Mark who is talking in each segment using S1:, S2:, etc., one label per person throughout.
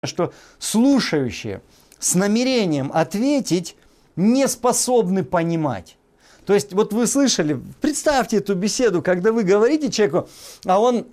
S1: что слушающие с намерением ответить не способны понимать. То есть, вот вы слышали, представьте эту беседу, когда вы говорите человеку, а он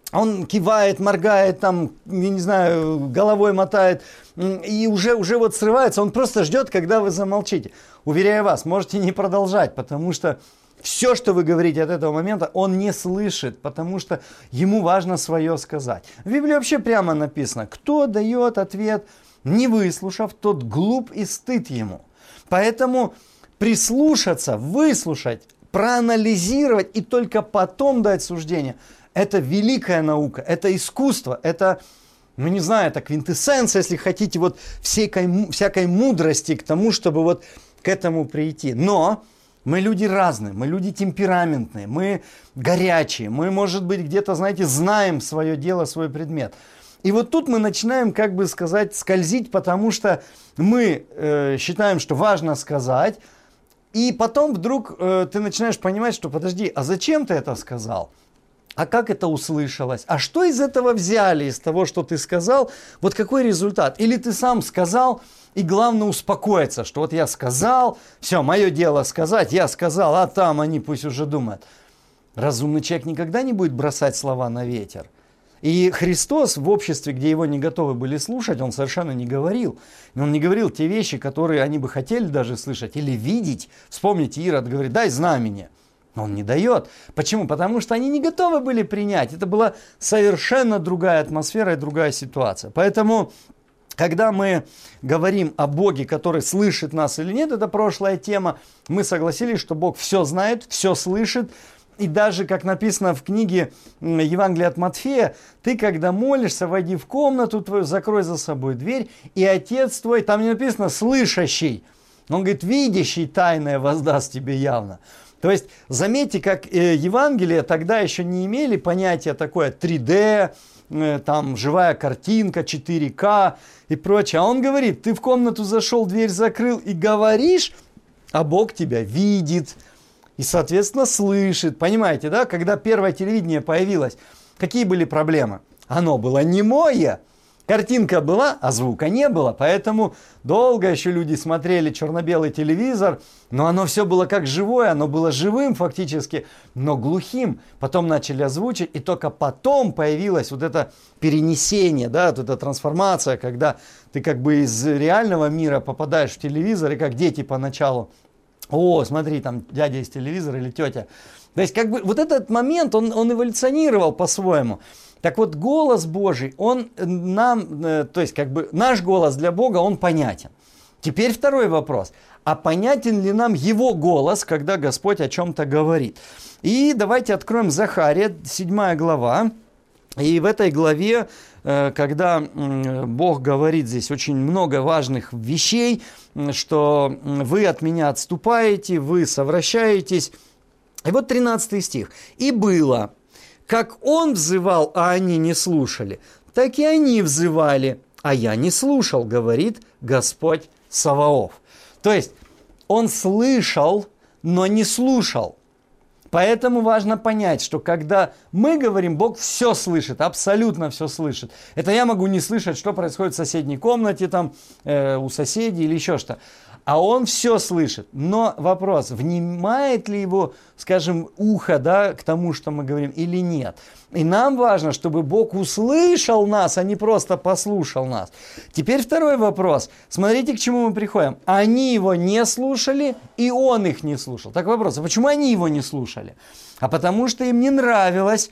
S1: кивает, моргает, там, я не знаю, головой мотает, и уже вот срывается, он просто ждет, когда вы замолчите. Уверяю вас, можете не продолжать, потому что все, что вы говорите от этого момента, он не слышит, потому что ему важно свое сказать. В Библии вообще прямо написано, кто дает ответ, не выслушав, тот глуп и стыд ему. Поэтому прислушаться, выслушать, проанализировать и только потом дать суждение – это великая наука, это искусство, это, не знаю, это квинтэссенция, если хотите, вот всякой мудрости к тому, чтобы вот к этому прийти. Но мы люди разные, мы люди темпераментные, мы горячие, мы, может быть, где-то, знаете, знаем свое дело, свой предмет. И вот тут мы начинаем, как бы сказать, скользить, потому что мы считаем, что важно сказать, и потом вдруг ты начинаешь понимать, что подожди, а зачем ты это сказал? А как это услышалось? А что из этого взяли, из того, что ты сказал? Вот какой результат? Или ты сам сказал, и главное успокоиться, что вот я сказал, все, мое дело сказать, я сказал, а там они пусть уже думают. Разумный человек никогда не будет бросать слова на ветер. И Христос в обществе, где его не готовы были слушать, он совершенно не говорил. Он не говорил те вещи, которые они бы хотели даже слышать или видеть. Вспомните, Ирод говорит, дай знамение. Но он не дает. Почему? Потому что они не готовы были принять. Это была совершенно другая атмосфера и другая ситуация. Поэтому, когда мы говорим о Боге, который слышит нас или нет, это прошлая тема. Мы согласились, что Бог все знает, все слышит. И даже, как написано в книге Евангелия от Матфея, ты, когда молишься, войди в комнату твою, закрой за собой дверь, и Отец твой, там не написано слышащий, он говорит, видящий тайное воздаст тебе явно. То есть, заметьте, как Евангелие тогда еще не имели понятия такое 3D, там живая картинка, 4К и прочее. А он говорит, ты в комнату зашел, дверь закрыл и говоришь, а Бог тебя видит. И, соответственно, слышит. Понимаете, да? Когда первое телевидение появилось, какие были проблемы? Оно было немое. Картинка была, а звука не было. Поэтому долго еще люди смотрели черно-белый телевизор. Но оно все было как живое. Оно было живым фактически, но глухим. Потом начали озвучить. И только потом появилось вот это перенесение, да, вот эта трансформация, когда ты как бы из реального мира попадаешь в телевизор. И как дети поначалу. О, смотри, там дядя из телевизора или тетя. То есть, как бы, вот этот момент, он эволюционировал по-своему. Так вот, голос Божий, он нам, то есть, как бы, наш голос для Бога, он понятен. Теперь второй вопрос. А понятен ли нам Его голос, когда Господь о чем-то говорит? И давайте откроем Захария, 7 глава. И в этой главе, когда Бог говорит здесь очень много важных вещей, что вы от меня отступаете, вы совращаетесь. И вот 13 стих. «И было, как он взывал, а они не слушали, так и они взывали, а я не слушал, говорит Господь Саваоф». То есть, он слышал, но не слушал. Поэтому важно понять, что когда мы говорим, Бог все слышит, абсолютно все слышит. Это я могу не слышать, что происходит в соседней комнате, там, у соседей или еще что. А Он все слышит. Но вопрос, внимает ли его, скажем, ухо, да, к тому, что мы говорим, или нет. И нам важно, чтобы Бог услышал нас, а не просто послушал нас. Теперь второй вопрос. Смотрите, к чему мы приходим. Они его не слушали, и он их не слушал. Так вопрос, а почему они его не слушали? А потому что им не нравилось,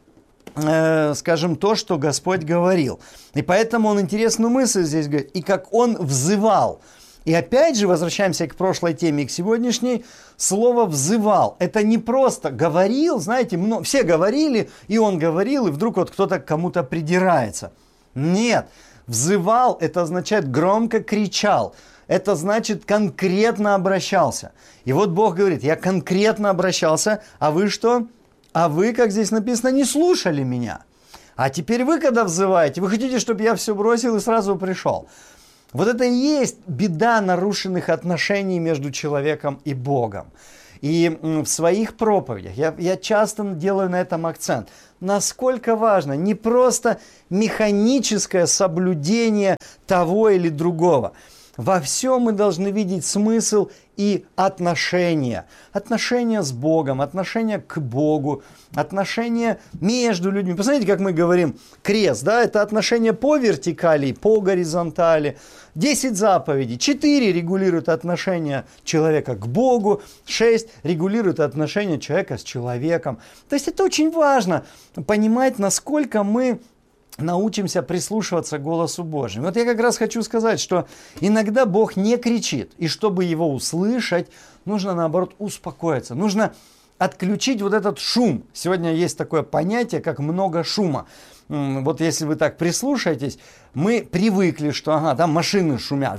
S1: скажем, то, что Господь говорил. И поэтому он интересную мысль здесь говорит. И как он взывал. И опять же, возвращаемся к прошлой теме, к сегодняшней, слово «взывал». Это не просто говорил, знаете, все говорили, и он говорил, и вдруг вот кто-то к кому-то придирается. Нет, взывал, это означает громко кричал, это значит конкретно обращался. И вот Бог говорит, я конкретно обращался, а вы что? А вы, как здесь написано, не слушали меня. А теперь вы, когда взываете, вы хотите, чтобы я все бросил и сразу пришел. Вот это и есть беда нарушенных отношений между человеком и Богом. И в своих проповедях я часто делаю на этом акцент. насколько важно не просто механическое соблюдение того или другого. Во всем мы должны видеть смысл и отношения. Отношения с Богом, отношения к Богу, отношения между людьми. Посмотрите, как мы говорим, крест, да, это отношения по вертикали, по горизонтали. 10 заповедей, 4 регулируют отношения человека к Богу, 6 регулируют отношения человека с человеком. То есть это очень важно понимать, насколько мы научимся прислушиваться к голосу Божьему. Вот я как раз хочу сказать, что иногда Бог не кричит, и чтобы его услышать, нужно наоборот успокоиться, нужно отключить вот этот шум. Сегодня есть такое понятие, как много шума. Вот если вы так прислушаетесь, мы привыкли, что там машины шумят.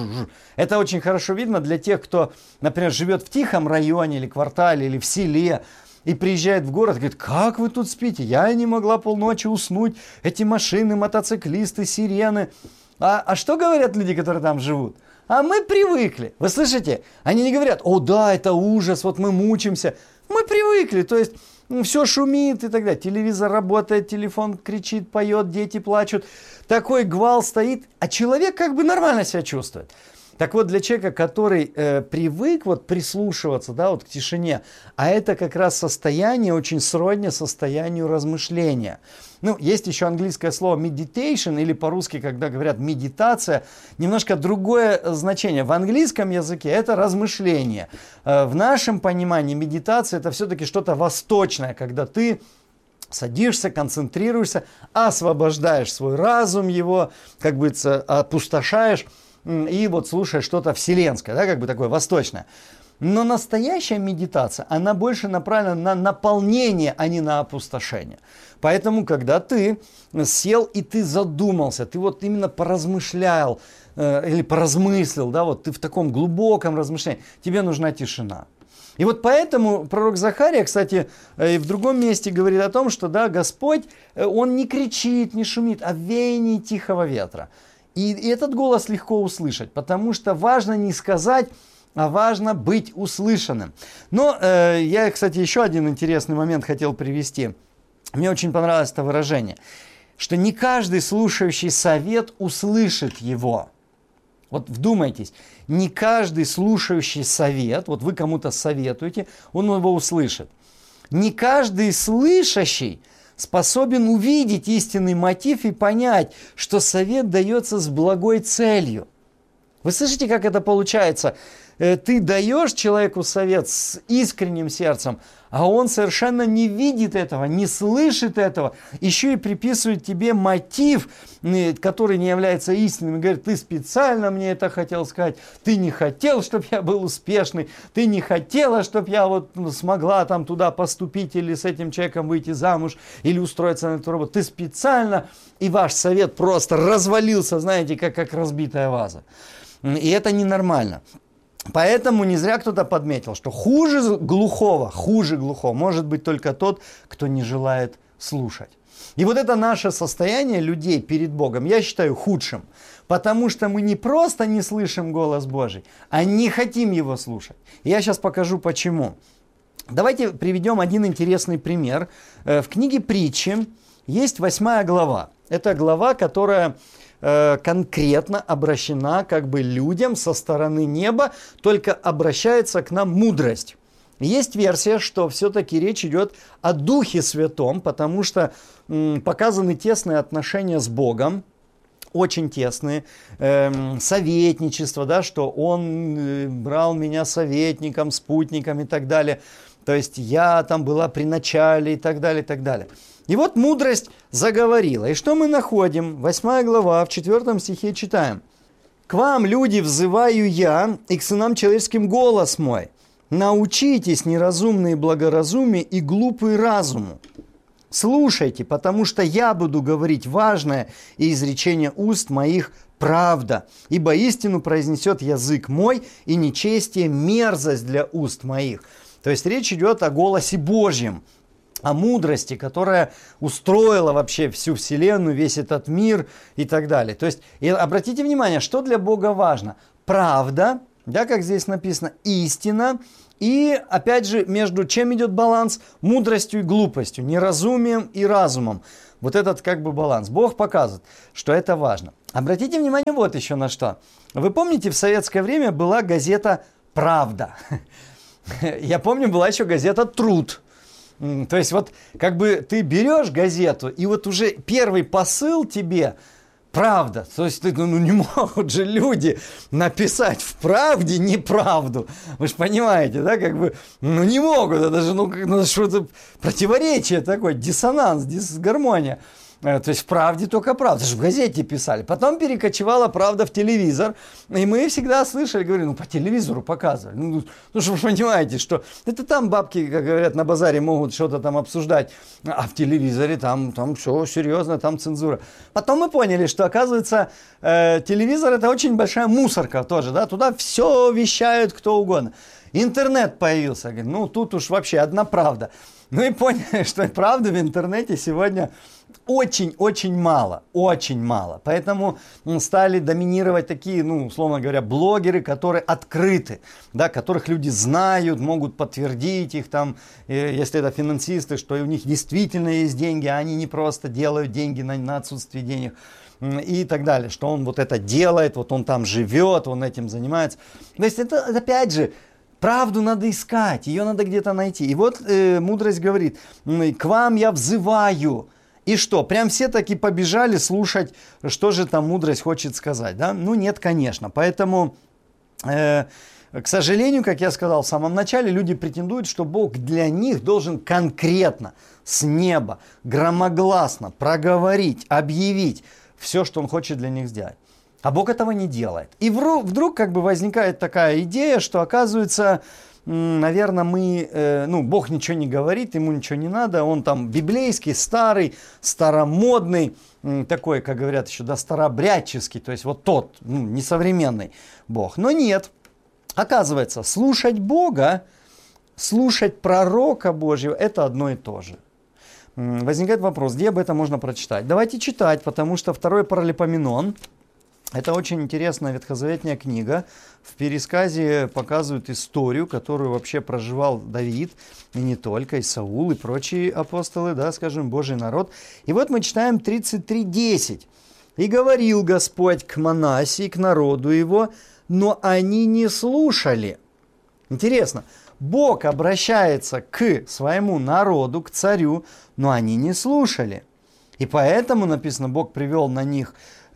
S1: Это очень хорошо видно для тех, кто, например, живет в тихом районе или квартале, или в селе, и приезжает в город, говорит, как вы тут спите? Я не могла полночи уснуть. Эти машины, мотоциклисты, сирены. А что говорят люди, которые там живут? А мы привыкли. Вы слышите? Они не говорят, о да, это ужас, вот мы мучимся. Мы привыкли, то есть все шумит и так далее. Телевизор работает, телефон кричит, поет, дети плачут. Такой гвал стоит, а человек как бы нормально себя чувствует. Так вот, для человека, который привык вот прислушиваться, да, вот к тишине, а это как раз состояние очень сродни состоянию размышления. Ну, есть еще английское слово meditation, или по-русски, когда говорят медитация, немножко другое значение. В английском языке это размышление. В нашем понимании медитация это все-таки что-то восточное, когда ты садишься, концентрируешься, освобождаешь свой разум, его, как бы опустошаешь, и вот слушаешь что-то вселенское, да, как бы такое восточное. Но настоящая медитация, она больше направлена на наполнение, а не на опустошение. Поэтому, когда ты сел и ты задумался, ты вот именно поразмышлял или поразмыслил, да, вот ты в таком глубоком размышлении, тебе нужна тишина. И вот поэтому пророк Захария, кстати, и в другом месте говорит о том, что да, Господь, Он не кричит, не шумит, а в веянии тихого ветра. И этот голос легко услышать, потому что важно не сказать, а важно быть услышанным. Но я, кстати, еще один интересный момент хотел привести. Мне очень понравилось это выражение, что не каждый слушающий совет услышит его. Вот вдумайтесь, не каждый слушающий совет, вот вы кому-то советуете, он его услышит. Не каждый слышащий способен увидеть истинный мотив и понять, что совет дается с благой целью. Вы слышите, как это получается? Ты даешь человеку совет с искренним сердцем, а он совершенно не видит этого, не слышит этого, еще и приписывает тебе мотив, который не является истинным, и говорит, ты специально мне это хотел сказать, ты не хотел, чтобы я был успешный, ты не хотела, чтобы я вот смогла там туда поступить или с этим человеком выйти замуж, или устроиться на эту работу, ты специально, и ваш совет просто развалился, знаете, как разбитая ваза. И это ненормально. Поэтому не зря кто-то подметил, что хуже глухого может быть только тот, кто не желает слушать. И вот это наше состояние людей перед Богом, я считаю худшим, потому что мы не просто не слышим голос Божий, а не хотим его слушать. И я сейчас покажу почему. Давайте приведем один интересный пример. В книге Притчи есть 8 глава. Это глава, которая конкретно обращена как бы людям со стороны неба, только обращается к нам мудрость. Есть версия, что все-таки речь идет о Духе Святом, потому что показаны тесные отношения с Богом, очень тесные, советничество, да, что Он брал меня советником, спутником и так далее. То есть я там была при начале и так далее, и так далее. И вот мудрость заговорила. И что мы находим? 8 глава, в 4 стихе читаем. «К вам, люди, взываю я, и к сынам человеческим голос мой. Научитесь, неразумные благоразумие и глупые разуму. Слушайте, потому что я буду говорить важное, и изречение уст моих правда. Ибо истину произнесет язык мой, и нечестие мерзость для уст моих». То есть речь идет о голосе Божьем, о мудрости, которая устроила вообще всю вселенную, весь этот мир и так далее. То есть, и обратите внимание, что для Бога важно. Правда, да, как здесь написано, истина И, опять же, между чем идет баланс? Мудростью и глупостью, неразумием и разумом. Вот этот как бы баланс. Бог показывает, что это важно. Обратите внимание вот еще на что. Вы помните, в советское время была газета «Правда». Я помню, была еще газета «Труд». То есть вот как бы ты берешь газету, и вот уже первый посыл тебе правда. То есть не могут же люди написать в правде неправду. Вы же понимаете, да, как бы, не могут. Это же, что-то противоречие такое, диссонанс, дисгармония. То есть в правде только правда. Это же в газете писали. Потом перекочевала правда в телевизор. И мы всегда слышали, говорили, по телевизору показывали. Что вы понимаете, что это там бабки, как говорят, на базаре могут что-то там обсуждать. А в телевизоре там все серьезно, там цензура. Потом мы поняли, что, оказывается, телевизор это очень большая мусорка тоже. Да? Туда все вещают кто угодно. Интернет появился. Говорит, тут уж вообще одна правда. И поняли, что правды в интернете сегодня очень-очень мало, очень мало. Поэтому стали доминировать такие, условно говоря, блогеры, которые открыты, да, которых люди знают, могут подтвердить их там, если это финансисты, что у них действительно есть деньги, а они не просто делают деньги на отсутствие денег и так далее, что он вот это делает, вот он там живет, он этим занимается. То есть это опять же, правду надо искать, ее надо где-то найти. И вот мудрость говорит, к вам я взываю. И что, прям все таки побежали слушать, что же там мудрость хочет сказать, да? Нет, конечно. Поэтому, к сожалению, как я сказал в самом начале, люди претендуют, что Бог для них должен конкретно, с неба, громогласно проговорить, объявить все, что Он хочет для них сделать. А Бог этого не делает. И вдруг как бы возникает такая идея, что оказывается, наверное, Бог ничего не говорит, ему ничего не надо, он там библейский, старый, старомодный, такой, как говорят еще, да, старообрядческий, то есть вот тот, несовременный Бог. Но нет, оказывается, слушать Бога, слушать пророка Божьего, это одно и то же. Возникает вопрос, где об этом можно прочитать? Давайте читать, потому что второй Паралипоменон. Это очень интересная ветхозаветная книга. В пересказе показывают историю, которую вообще проживал Давид, и не только, и Саул, и прочие апостолы, да, скажем, Божий народ. И вот мы читаем 33:10. «И говорил Господь к Манассии, к народу его, но они не слушали». Интересно, Бог обращается к своему народу, к царю, но они не слушали. И поэтому, написано, Бог привел на них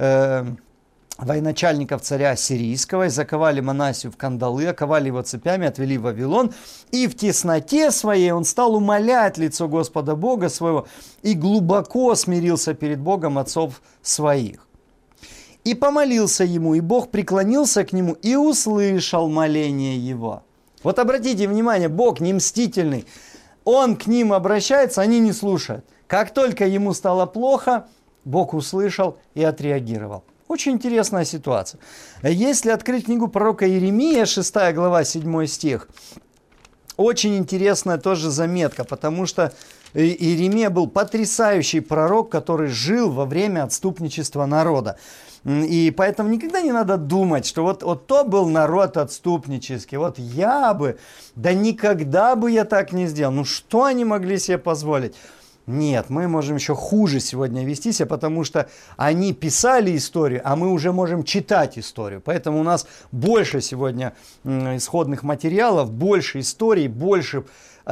S1: военачальников царя сирийского, и заковали Манассию в кандалы, оковали его цепями, отвели в Вавилон, и в тесноте своей он стал умолять лицо Господа Бога своего, и глубоко смирился перед Богом отцов своих. И помолился ему, и Бог преклонился к нему, и услышал моление его. Вот обратите внимание, Бог не мстительный, Он к ним обращается, они не слушают. Как только ему стало плохо, Бог услышал и отреагировал. Очень интересная ситуация. Если открыть книгу пророка Иеремия, 6 глава, 7 стих, очень интересная тоже заметка, потому что Иеремия был потрясающий пророк, который жил во время отступничества народа. И поэтому никогда не надо думать, что вот то был народ отступнический, да никогда бы я так не сделал. Что они могли себе позволить? Нет, мы можем еще хуже сегодня вести себя, потому что они писали историю, а мы уже можем читать историю. Поэтому у нас больше сегодня исходных материалов, больше историй, больше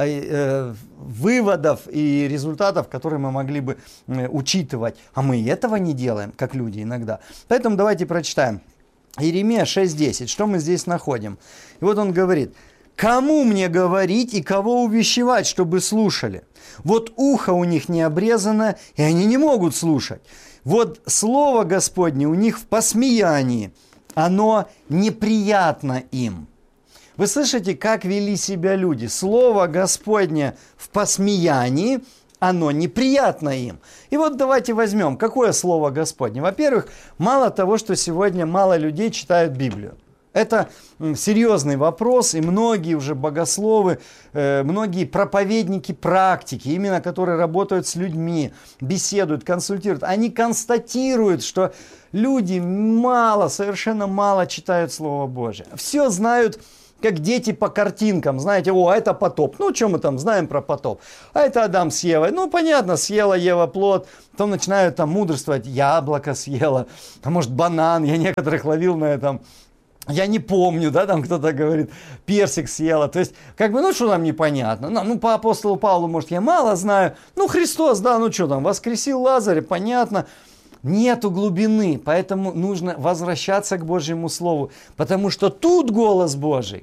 S1: выводов и результатов, которые мы могли бы учитывать. А мы этого не делаем, как люди иногда. Поэтому давайте прочитаем. Иеремия 6:10. Что мы здесь находим? И вот он говорит: «Кому мне говорить и кого увещевать, чтобы слушали? Вот ухо у них не обрезано, и они не могут слушать. Вот слово Господне у них в посмеянии, оно неприятно им». Вы слышите, как вели себя люди? Слово Господне в посмеянии, оно неприятно им. И вот давайте возьмем, какое слово Господне? Во-первых, мало того, что сегодня мало людей читают Библию. Это серьезный вопрос, и многие уже богословы, многие проповедники практики, именно которые работают с людьми, беседуют, консультируют, они констатируют, что люди совершенно мало читают Слово Божие. Все знают как дети по картинкам, знаете, это потоп. Ну, что мы там знаем про потоп? А это Адам с Евой. Ну, понятно, съела Ева плод. Потом начинают там мудрствовать, яблоко съела, а может банан, я некоторых ловил на этом. Я не помню, да, там кто-то говорит, персик съела. То есть, что нам непонятно. Ну, по апостолу Павлу, может, я мало знаю. Ну, Христос, да, что там, воскресил Лазаря, понятно. Нету глубины, поэтому нужно возвращаться к Божьему Слову. Потому что тут голос Божий,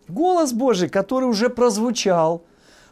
S1: который уже прозвучал.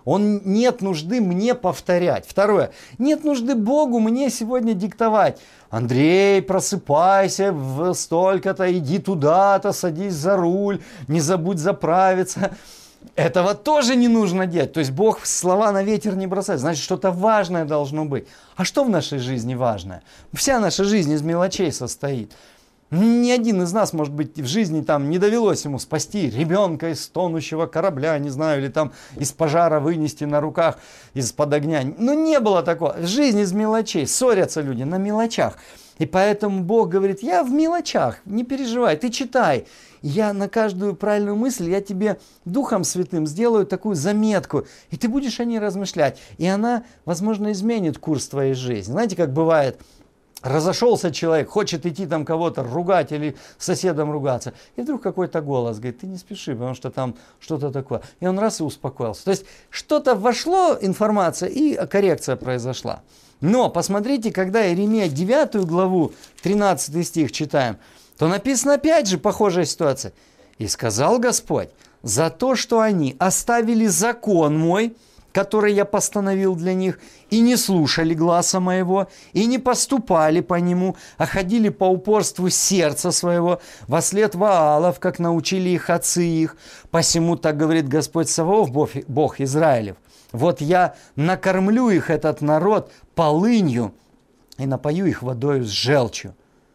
S1: Нет нужды мне повторять. Второе. Нет нужды Богу мне сегодня диктовать. Андрей, просыпайся в столько-то, иди туда-то, садись за руль, не забудь заправиться. Этого тоже не нужно делать. То есть Бог слова на ветер не бросает. Значит, что-то важное должно быть. А что в нашей жизни важное? Вся наша жизнь из мелочей состоит. Ни один из нас, может быть, в жизни там не довелось ему спасти ребенка из тонущего корабля, не знаю, или там из пожара вынести на руках из-под огня. Ну, не было такого. Жизнь из мелочей. Ссорятся люди на мелочах. И поэтому Бог говорит, я в мелочах, не переживай, ты читай. Я на каждую правильную мысль, я тебе Духом Святым сделаю такую заметку, и ты будешь о ней размышлять. И она, возможно, изменит курс твоей жизни. Знаете, как бывает, разошелся человек, хочет идти там кого-то ругать или с соседом ругаться. И вдруг какой-то голос говорит, ты не спеши, потому что там что-то такое. И он раз и успокоился. То есть что-то вошло, информация, и коррекция произошла. Но посмотрите, когда Иеремия 9 главу, 13 стих читаем, то написано опять же похожая ситуация. «И сказал Господь, за то, что они оставили закон мой, который я постановил для них, и не слушали гласа моего, и не поступали по нему, а ходили по упорству сердца своего, вослед Ваалов, как научили их отцы их. Посему так говорит Господь Саваоф, Бог Израилев. Вот я накормлю их, этот народ, полынью, и напою их водою с желчью».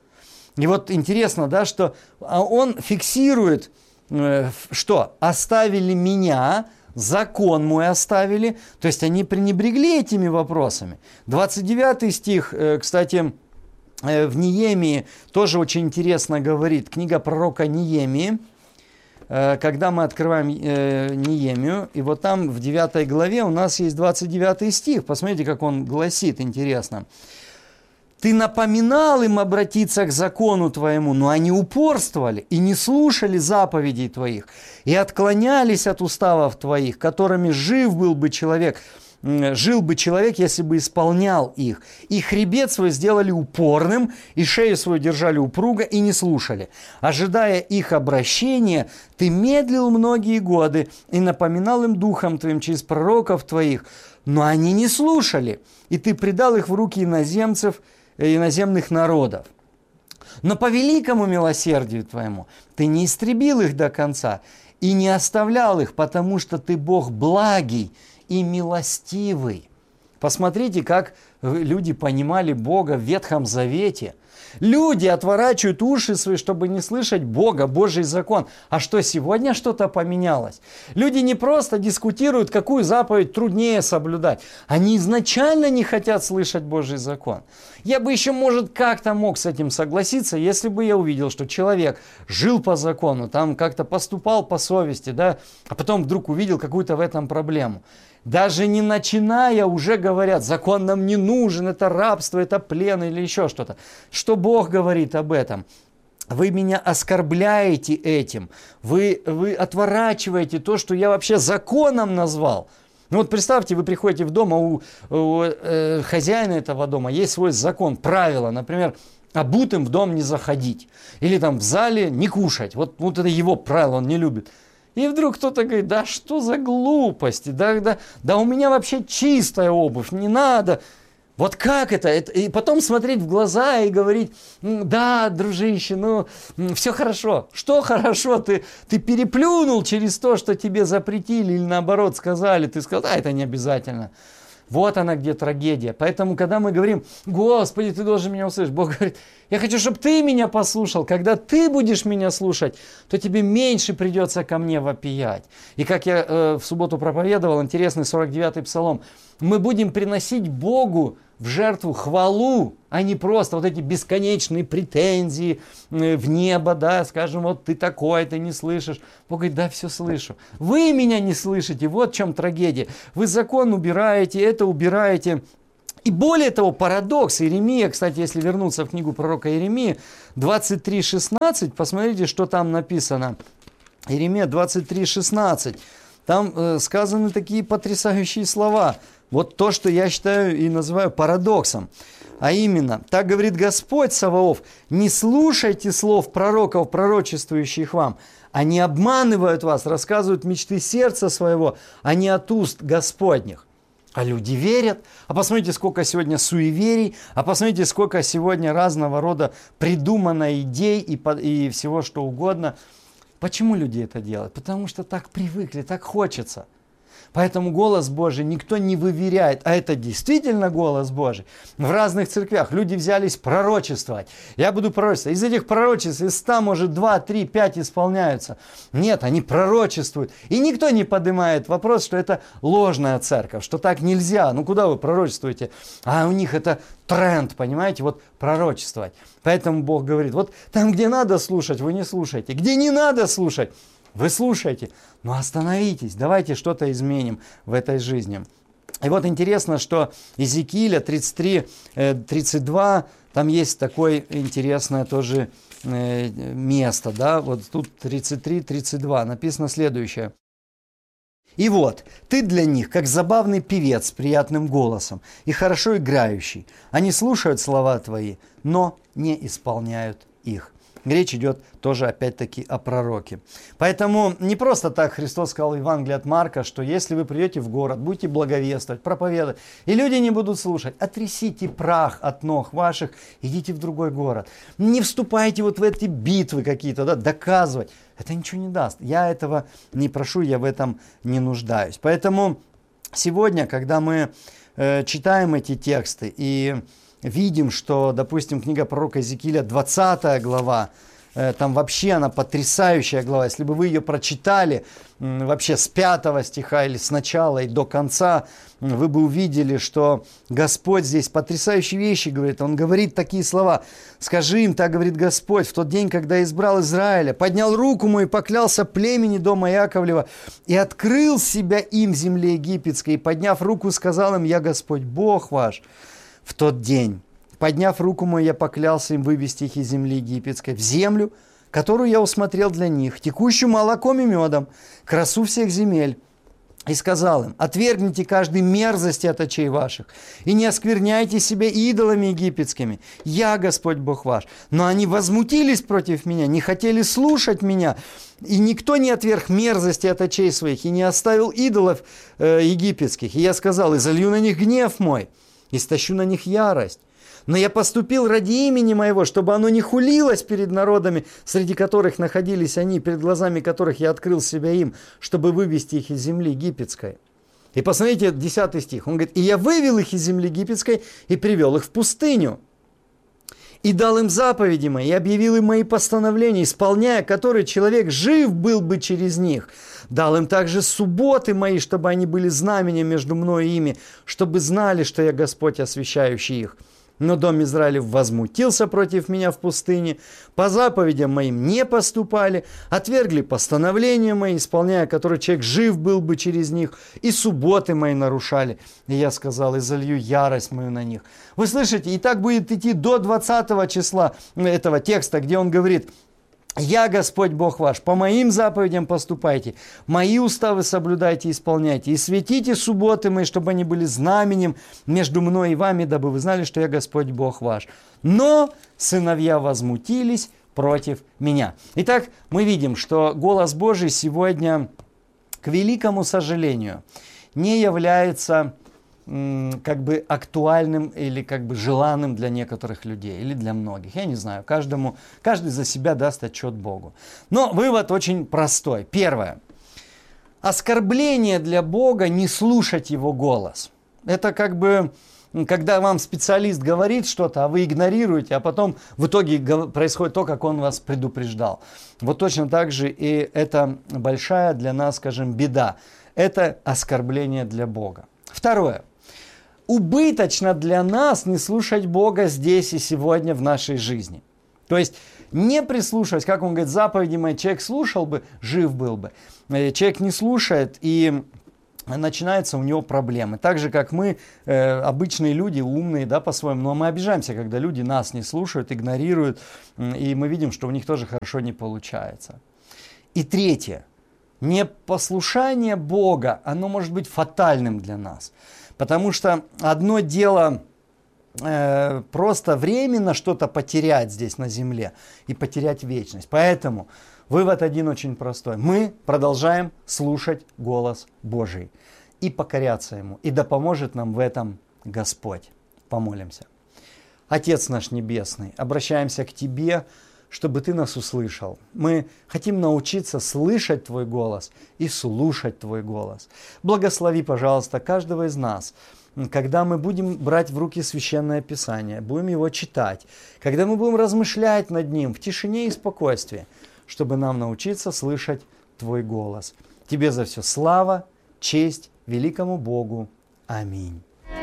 S1: И вот интересно, да, что он фиксирует, что оставили меня, закон мой оставили, то есть они пренебрегли этими вопросами. 29 стих, кстати, в Неемии тоже очень интересно говорит, книга пророка Неемии, когда мы открываем Неемию, и вот там в 9 главе у нас есть 29 стих, посмотрите, как он гласит, интересно. «Ты напоминал им обратиться к закону твоему, но они упорствовали и не слушали заповедей твоих, и отклонялись от уставов твоих, которыми жил бы человек, если бы исполнял их. И хребет свой сделали упорным, и шею свою держали упруго, и не слушали. Ожидая их обращения, ты медлил многие годы, и напоминал им духом твоим через пророков твоих, но они не слушали, и ты предал их в руки иноземных народов. Но по великому милосердию твоему ты не истребил их до конца и не оставлял их, потому что ты Бог благий и милостивый». Посмотрите, как люди понимали Бога в Ветхом Завете. Люди отворачивают уши свои, чтобы не слышать Бога, Божий закон. А что, сегодня что-то поменялось? Люди не просто дискутируют, какую заповедь труднее соблюдать. Они изначально не хотят слышать Божий закон. Я бы еще, может, как-то мог с этим согласиться, если бы я увидел, что человек жил по закону, там как-то поступал по совести, да, а потом вдруг увидел какую-то в этом проблему. Даже не начиная, уже говорят, закон нам не нужен, это рабство, это плен или еще что-то. Что Бог говорит об этом? Вы меня оскорбляете этим, вы отворачиваете то, что я вообще законом назвал. Ну вот представьте, вы приходите в дом, а у хозяина этого дома есть свой закон, правило, например, обутым в дом не заходить. Или там в зале не кушать. Вот это его правило, он не любит. И вдруг кто-то говорит, да что за глупости, да у меня вообще чистая обувь, не надо. Вот как это? И потом смотреть в глаза и говорить, да, дружище, все хорошо. Что хорошо? Ты переплюнул через то, что тебе запретили или наоборот сказали. Ты сказал, да, это не обязательно. Вот она где трагедия. Поэтому, когда мы говорим, Господи, ты должен меня услышать, Бог говорит, я хочу, чтобы ты меня послушал. Когда ты будешь меня слушать, то тебе меньше придется ко мне вопиять. И как я в субботу проповедовал, интересный 49-й псалом, мы будем приносить Богу в жертву хвалу, а не просто вот эти бесконечные претензии в небо, да, скажем, вот ты такой, ты не слышишь. Бог говорит, да, все слышу. Вы меня не слышите, вот в чем трагедия. Вы закон убираете, это убираете. И более того, парадокс. Иеремия, кстати, если вернуться в книгу пророка Иеремии, 23:16, посмотрите, что там написано. Иеремия 23:16. Там сказаны такие потрясающие слова. Вот то, что я считаю и называю парадоксом. А именно, так говорит Господь Саваоф, не слушайте слов пророков, пророчествующих вам. Они обманывают вас, рассказывают мечты сердца своего, а не от уст Господних. А люди верят. А посмотрите, сколько сегодня суеверий, а посмотрите, сколько сегодня разного рода придумано идей и всего что угодно. Почему люди это делают? Потому что так привыкли, так хочется. Поэтому голос Божий никто не выверяет, а это действительно голос Божий. В разных церквях люди взялись пророчествовать. Я буду пророчествовать. Из этих пророчеств, из 100, может, 2, 3, 5 исполняются. Нет, они пророчествуют. И никто не поднимает вопрос, что это ложная церковь, что так нельзя. Ну куда вы пророчествуете? А у них это тренд, понимаете, вот пророчествовать. Поэтому Бог говорит, вот там, где надо слушать, вы не слушаете. Где не надо слушать, вы слушаете, но остановитесь, давайте что-то изменим в этой жизни. И вот интересно, что Иезекииля 33-32, там есть такое интересное тоже место, да, вот тут 33-32, написано следующее. И вот, ты для них, как забавный певец с приятным голосом и хорошо играющий. Они слушают слова твои, но не исполняют их. Речь идет тоже опять-таки о пророке. Поэтому не просто так Христос сказал в Евангелии от Марка, что если вы придете в город, будете благовествовать, проповедовать, и люди не будут слушать, отрясите прах от ног ваших, идите в другой город. Не вступайте вот в эти битвы какие-то, да, доказывать. Это ничего не даст. Я этого не прошу, я в этом не нуждаюсь. Поэтому сегодня, когда мы читаем эти тексты и видим, что, допустим, книга пророка Иезекииля, 20 глава, там вообще она потрясающая глава. Если бы вы ее прочитали вообще с 5 стиха или с начала и до конца, вы бы увидели, что Господь здесь потрясающие вещи говорит. Он говорит такие слова. «Скажи им, так говорит Господь, в тот день, когда избрал Израиля, поднял руку мою и поклялся племени дома Яковлева и открыл себя им в земле египетской, и, подняв руку, сказал им, я Господь, Бог ваш». В тот день, подняв руку мою, я поклялся им вывести их из земли египетской в землю, которую я усмотрел для них, текущую молоком и медом, красу всех земель. И сказал им, отвергните каждой мерзости от очей ваших, и не оскверняйте себя идолами египетскими. Я Господь Бог ваш. Но они возмутились против меня, не хотели слушать меня, и никто не отверг мерзости от очей своих, и не оставил идолов египетских. И я сказал, изолью на них гнев мой, истощу на них ярость. Но я поступил ради имени моего, чтобы оно не хулилось перед народами, среди которых находились они, перед глазами которых я открыл себя им, чтобы вывести их из земли египетской. И посмотрите, 10 стих. Он говорит, и я вывел их из земли египетской и привел их в пустыню. И дал им заповеди мои, и объявил им мои постановления, исполняя которые человек жив был бы через них. Дал им также субботы мои, чтобы они были знаменем между мной и ими, чтобы знали, что я Господь, освящающий их. Но дом Израилев возмутился против меня в пустыне, по заповедям моим не поступали, отвергли постановления мои, исполняя которые человек жив был бы через них, и субботы мои нарушали. И я сказал, изолью ярость мою на них. Вы слышите, и так будет идти до 20 числа этого текста, где он говорит, я Господь Бог ваш, по моим заповедям поступайте, мои уставы соблюдайте и исполняйте, и светите субботы мои, чтобы они были знаменем между мной и вами, дабы вы знали, что я Господь Бог ваш. Но сыновья возмутились против меня. Итак, мы видим, что голос Божий сегодня, к великому сожалению, не является как бы актуальным или как бы желанным для некоторых людей или для многих. Я не знаю, каждый за себя даст отчет Богу. Но вывод очень простой. Первое. Оскорбление для Бога не слушать Его голос. Это как бы, когда вам специалист говорит что-то, а вы игнорируете, а потом в итоге происходит то, как он вас предупреждал. Вот точно так же и это большая для нас, скажем, беда. Это оскорбление для Бога. Второе. убыточно для нас не слушать Бога здесь и сегодня в нашей жизни. То есть не прислушиваясь, как он говорит, заповеди мои, человек слушал бы, жив был бы. Человек не слушает, и начинаются у него проблемы. Так же, как мы, обычные люди, умные, да, по-своему, но мы обижаемся, когда люди нас не слушают, игнорируют, и мы видим, что у них тоже хорошо не получается. И третье. Непослушание Бога, оно может быть фатальным для нас. Потому что одно дело просто временно что-то потерять здесь на земле и потерять вечность. Поэтому вывод один очень простой. Мы продолжаем слушать голос Божий и покоряться Ему. И да поможет нам в этом Господь. Помолимся. Отец наш Небесный, обращаемся к Тебе, чтобы Ты нас услышал. Мы хотим научиться слышать Твой голос и слушать Твой голос. Благослови, пожалуйста, каждого из нас, когда мы будем брать в руки Священное Писание, будем его читать, когда мы будем размышлять над ним в тишине и спокойствии, чтобы нам научиться слышать Твой голос. Тебе за все слава, честь великому Богу. Аминь.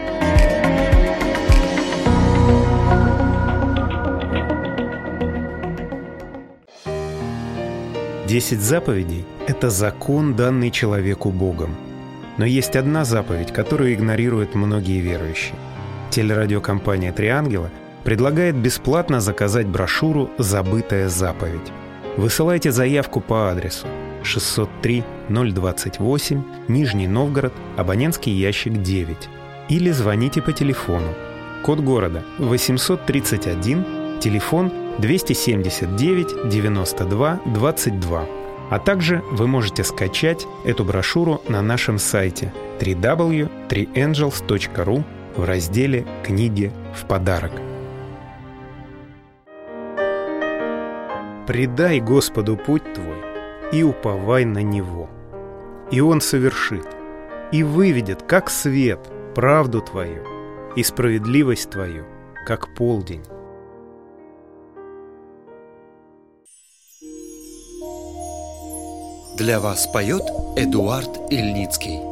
S2: Десять заповедей – это закон, данный человеку Богом. Но есть одна заповедь, которую игнорируют многие верующие. Телерадиокомпания «Три ангела» предлагает бесплатно заказать брошюру «Забытая заповедь». Высылайте заявку по адресу 603-028, Нижний Новгород, абонентский ящик 9. Или звоните по телефону. Код города 831, телефон 279 92 22. А также вы можете скачать эту брошюру на нашем сайте www.3angels.ru в разделе «Книги в подарок». «Предай Господу путь твой и уповай на Него, и Он совершит, и выведет, как свет, правду твою и справедливость твою, как полдень».
S3: Для вас поет Эдуард Ильницкий.